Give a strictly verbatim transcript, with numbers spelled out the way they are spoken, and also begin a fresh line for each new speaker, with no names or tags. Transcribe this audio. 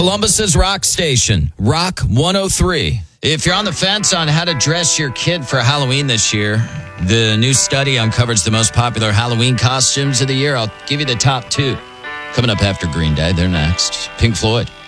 Columbus's rock station, Rock one oh three. If you're on the fence on how to dress your kid for Halloween this year, the new study uncovers the most popular Halloween costumes of the year. I'll give you the top two. Coming up after Green Day, they're next. Pink Floyd.